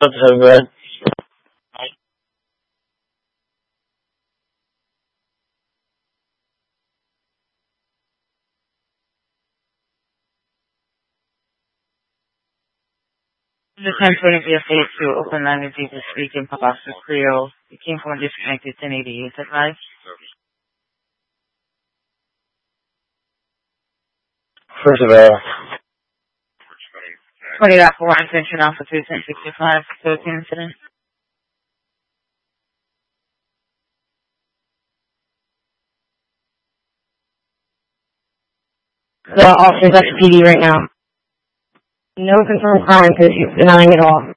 so good. The time for the phase to open languages to speak in Papasto Creole. You came from a disconnected 1080 use advice. First of all, 20 for one attention alpha 265 13 incident. The officer's at the PD right now. No confirmed crime because he's denying it all.